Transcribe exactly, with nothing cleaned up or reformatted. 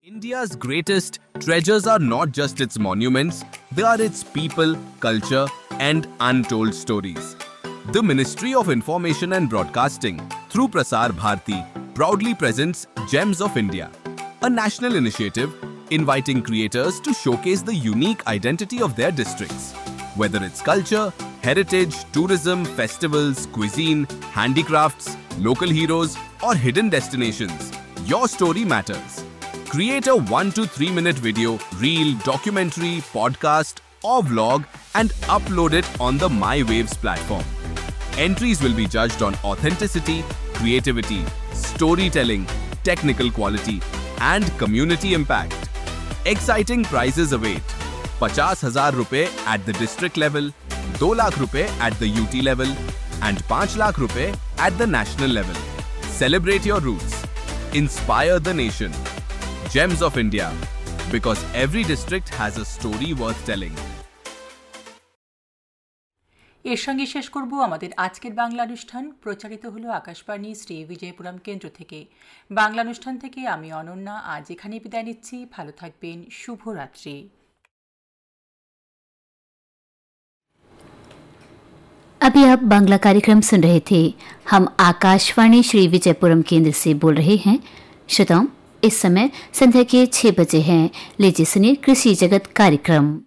India's greatest treasures are not just its monuments, they are its people, culture, and untold stories. The Ministry of Information and Broadcasting, through Prasar Bharati, proudly presents Gems of India, a national initiative inviting creators to showcase the unique identity of their districts. Whether it's culture, heritage, tourism, festivals, cuisine, handicrafts, local heroes, or hidden destinations, your story matters. Create a one to three minute video, reel, documentary, podcast, or vlog and upload it on the MyWaves platform. Entries will be judged on authenticity, creativity, storytelling, technical quality, and community impact. Exciting prizes await. पचास हज़ार रुपए at the district level, दो लाख रुपए at the U T level, and पाँच लाख रुपए at the national level. Celebrate your roots. Inspire the nation. Gems of India, because every district has a story worth telling. এর সঙ্গে শেষ করব আমাদের আজকের বাংলা অনুষ্ঠান। প্রচারিত হলো আকাশবাণী শ্রী বিজয়পুরম কেন্দ্র থেকে। বাংলা অনুষ্ঠান থেকে আমি অনন্যা আজ এখানে বিদায় নিচ্ছি। ভালো থাকবেন। শুভরাত্রি। अभी आप बांग्ला कार्यक्रम सुन रहे थे। हम आकाशवाणी श्री विजयपुरम केंद्र से बोल रहे हैं। श्रोताओं, इस समय संध्या के छह बजे हैं। लीजिए सुनिए कृषि जगत कार्यक्रम।